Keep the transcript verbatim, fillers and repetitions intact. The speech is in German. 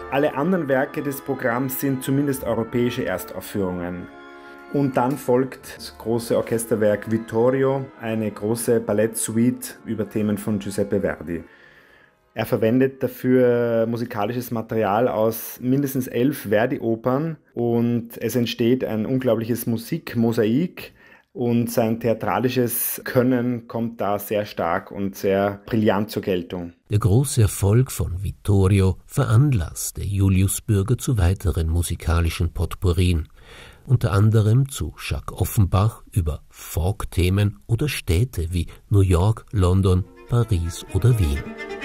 Alle anderen Werke des Programms sind zumindest europäische Erstaufführungen. Und dann folgt das große Orchesterwerk Vittorio, eine große Ballettsuite über Themen von Giuseppe Verdi. Er verwendet dafür musikalisches Material aus mindestens elf Verdi-Opern und es entsteht ein unglaubliches Musikmosaik und sein theatralisches Können kommt da sehr stark und sehr brillant zur Geltung. Der große Erfolg von Vittorio veranlasste Julius Bürger zu weiteren musikalischen Potpourrien, unter anderem zu Jacques Offenbach über Folk-Themen oder Städte wie New York, London, Paris oder Wien.